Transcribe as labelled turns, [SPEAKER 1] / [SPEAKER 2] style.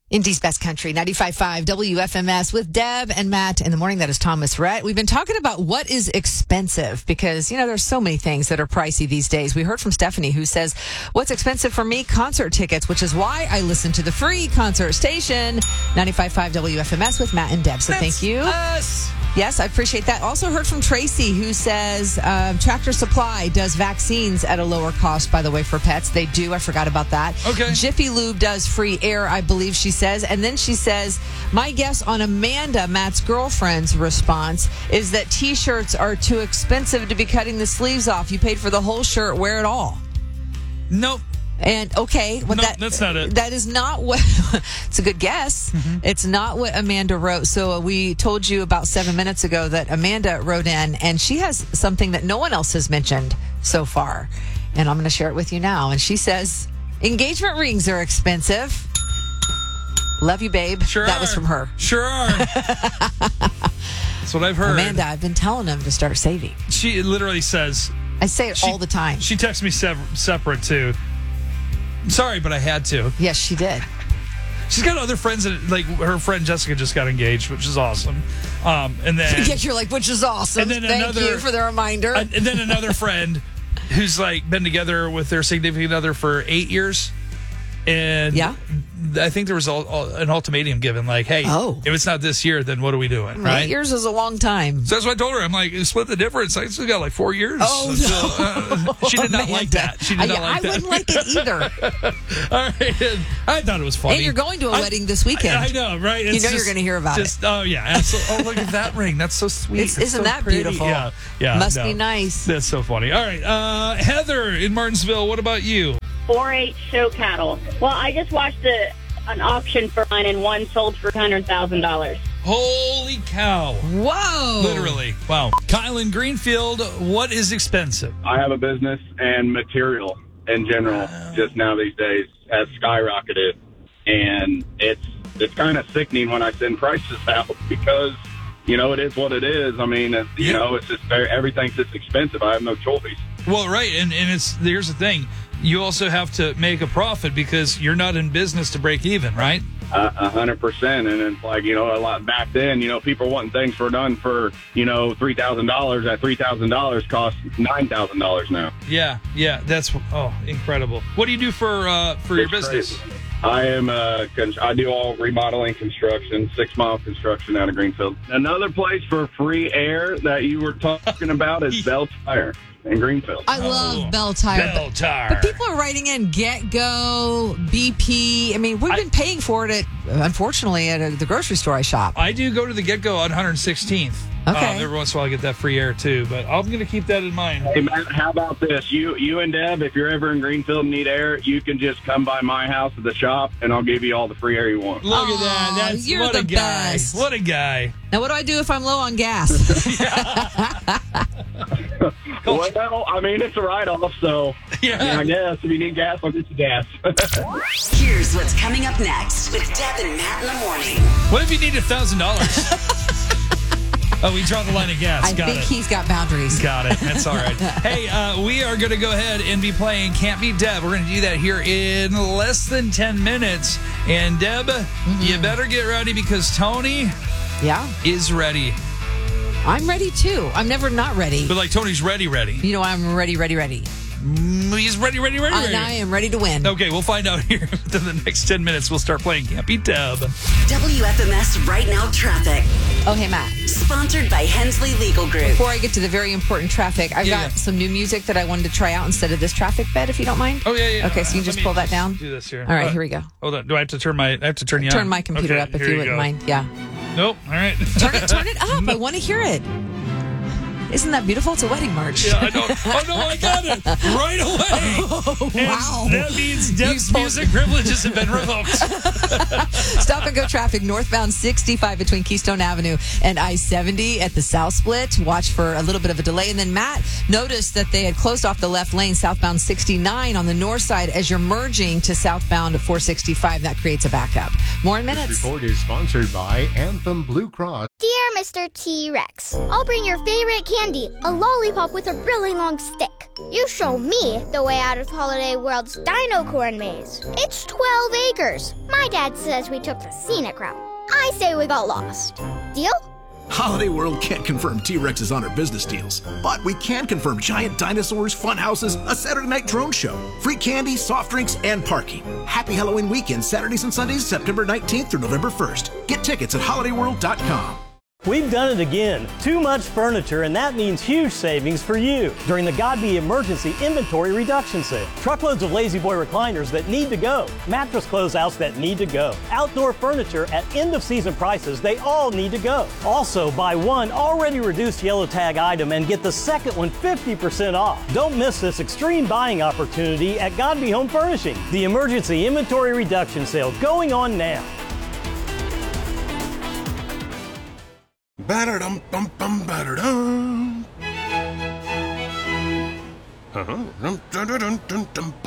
[SPEAKER 1] Indy's Best Country, 95.5 WFMS with Deb and Matt in the morning. That is Thomas Rhett. We've been talking about what is expensive because, there's so many things that are pricey these days. We heard from Stephanie who says, what's expensive for me? Concert tickets, which is why I listen to the free concert station, 95.5 WFMS with Matt and Deb. So thank you.
[SPEAKER 2] Us.
[SPEAKER 1] Yes, I appreciate that. Also heard from Tracy who says Tractor Supply does vaccines at a lower cost, by the way, for pets. They do. I forgot about that.
[SPEAKER 2] Okay.
[SPEAKER 1] Jiffy Lube does free air, I believe she says. And then she says, my guess on Amanda, Matt's girlfriend's response, is that T-shirts are too expensive to be cutting the sleeves off. You paid for the whole shirt. Wear it all.
[SPEAKER 2] Nope.
[SPEAKER 1] And okay, well,
[SPEAKER 2] no, that's not it.
[SPEAKER 1] That is not what. It's a good guess. Mm-hmm. It's not what Amanda wrote. So we told you about 7 minutes ago that Amanda wrote in, and she has something that no one else has mentioned so far, and I'm going to share it with you now. And she says, engagement rings are expensive. Love you, babe.
[SPEAKER 2] Sure
[SPEAKER 1] that
[SPEAKER 2] are.
[SPEAKER 1] was from her.
[SPEAKER 2] Sure are. That's what I've heard.
[SPEAKER 1] Amanda, I've been telling them to start saving.
[SPEAKER 2] She literally says.
[SPEAKER 1] I say it all the time.
[SPEAKER 2] She texts me separate too. Sorry, but I had to.
[SPEAKER 1] Yes, she did.
[SPEAKER 2] She's got other friends that, like, her friend Jessica just got engaged, which is awesome. And then
[SPEAKER 1] yeah, you're like, which is awesome.
[SPEAKER 2] And then
[SPEAKER 1] Thank you for the reminder.
[SPEAKER 2] And then another friend who's like been together with their significant other for 8 years. And
[SPEAKER 1] yeah.
[SPEAKER 2] I think there was an ultimatum given, like, hey, if it's not this year, then what are we doing, right?
[SPEAKER 1] 8 years is a long time.
[SPEAKER 2] So that's what I told her. I'm like, split the difference. I still got like 4 years.
[SPEAKER 1] Oh,
[SPEAKER 2] so, she did not like that. She did not like that.
[SPEAKER 1] I wouldn't like it either.
[SPEAKER 2] All right. I thought it was funny.
[SPEAKER 1] And you're going to a wedding this weekend.
[SPEAKER 2] I know, right?
[SPEAKER 1] It's you're going to hear about it.
[SPEAKER 2] Oh, yeah. Absolutely. Oh, look at that ring. That's so sweet.
[SPEAKER 1] Isn't
[SPEAKER 2] so
[SPEAKER 1] that
[SPEAKER 2] pretty.
[SPEAKER 1] beautiful?
[SPEAKER 2] Yeah.
[SPEAKER 1] Must be nice.
[SPEAKER 2] That's so funny. All right. Heather in Martinsville, what about you?
[SPEAKER 3] 4-H show cattle. Well, I just watched an auction for mine, and one sold for $100,000.
[SPEAKER 2] Holy cow.
[SPEAKER 1] Whoa.
[SPEAKER 2] Literally. Wow. Kyle in Greenfield, what is expensive?
[SPEAKER 4] I have a business, and material in general just now these days has skyrocketed. And it's kind of sickening when I send prices out because, it is what it is. I mean, it's just everything's just expensive. I have no choice.
[SPEAKER 2] Well, right. And here's the thing. You also have to make a profit because you're not in business to break even, right?
[SPEAKER 4] 100%. And it's like, a lot back then, people wanting things done for, $3,000. That $3,000 costs $9,000 now.
[SPEAKER 2] Yeah. That's, incredible. What do you do for your business?
[SPEAKER 4] Crazy. I do all remodeling construction, 6 Mile construction out of Greenfield. Another place for free air that you were talking about is Bell Tire in Greenfield.
[SPEAKER 1] I love Bell Tire.
[SPEAKER 2] Bell Tire.
[SPEAKER 1] But people are writing in Get Go, BP. I mean, we've been paying for it unfortunately, at the grocery store I shop.
[SPEAKER 2] I do go to the Get Go on 116th.
[SPEAKER 1] Okay.
[SPEAKER 2] Every once in a while I get that free air too, but I'm going to keep that in mind.
[SPEAKER 4] Hey, Matt, how about this? You and Deb, if you're ever in Greenfield and need air, you can just come by my house at the shop, and I'll give you all the free air you want.
[SPEAKER 2] Look at that.
[SPEAKER 1] You're
[SPEAKER 2] what
[SPEAKER 1] the
[SPEAKER 2] a guy.
[SPEAKER 1] best.
[SPEAKER 2] What a guy.
[SPEAKER 1] Now, what do I do if I'm low on gas?
[SPEAKER 4] Well, I mean, it's a write-off, so I guess if you need gas, I'll get you gas.
[SPEAKER 5] Here's what's coming up next with Deb and Matt in the morning.
[SPEAKER 2] What if you need $1,000? Oh, we draw the line of gas.
[SPEAKER 1] I think he's got boundaries.
[SPEAKER 2] Got it. That's all right. Hey, we are going to go ahead and be playing Can't Beat Deb. We're going to do that here in less than 10 minutes. And Deb, you better get ready because Tony is ready.
[SPEAKER 1] I'm ready, too. I'm never not ready.
[SPEAKER 2] But like Tony's ready.
[SPEAKER 1] I'm ready.
[SPEAKER 2] He's ready.
[SPEAKER 1] And I am ready to win.
[SPEAKER 2] Okay, we'll find out here within the next 10 minutes. We'll start playing Can't Beat Deb.
[SPEAKER 5] WFMS Right Now Traffic.
[SPEAKER 1] Oh, hey, Matt.
[SPEAKER 5] Sponsored by Hensley Legal Group.
[SPEAKER 1] Before I get to the very important traffic, I've got some new music that I wanted to try out instead of this traffic bed, if you don't mind.
[SPEAKER 2] Oh, yeah.
[SPEAKER 1] Okay, so you can just pull that down.
[SPEAKER 2] Do this here.
[SPEAKER 1] All right, here we go.
[SPEAKER 2] Hold on. Do I have to turn you on?
[SPEAKER 1] Turn my computer up if you wouldn't mind. Yeah.
[SPEAKER 2] Nope. All right.
[SPEAKER 1] Turn it up. I want to hear it. Isn't that beautiful? It's a wedding march.
[SPEAKER 2] Yeah, I know. Oh, no, I got it right away.
[SPEAKER 1] Wow.
[SPEAKER 2] And that means Deb's music privileges have been revoked.
[SPEAKER 1] Stop and go traffic northbound 65 between Keystone Avenue and I-70 at the South Split. Watch for a little bit of a delay. And then Matt noticed that they had closed off the left lane southbound 69 on the north side as you're merging to southbound 465. That creates a backup. More in minutes.
[SPEAKER 6] This report is sponsored by Anthem Blue Cross.
[SPEAKER 7] Dear Mr. T-Rex, I'll bring your favorite candy
[SPEAKER 6] candy, a lollipop with a really long stick. You show me the way out of Holiday World's Dino Corn Maze. It's 12 acres. My dad says we took the scenic route. I say we got lost. Deal?
[SPEAKER 7] Holiday World can't confirm T-Rexes on our business deals, but we can confirm giant dinosaurs, fun houses, a Saturday night drone show, free candy, soft drinks, and parking. Happy Halloween weekend, Saturdays and Sundays, September 19th through November 1st. Get tickets at holidayworld.com.
[SPEAKER 8] We've done it again. Too much furniture, and that means huge savings for you during the Godby Emergency Inventory Reduction Sale. Truckloads of Lazy Boy recliners that need to go. Mattress closeouts that need to go. Outdoor furniture at end-of-season prices, they all need to go. Also, buy one already reduced yellow tag item and get the second one 50% off. Don't miss this extreme buying opportunity at Godby Home Furnishing. The Emergency Inventory Reduction Sale going on now.
[SPEAKER 7] Ba-da-dum-bum-bum, ba-da-dum.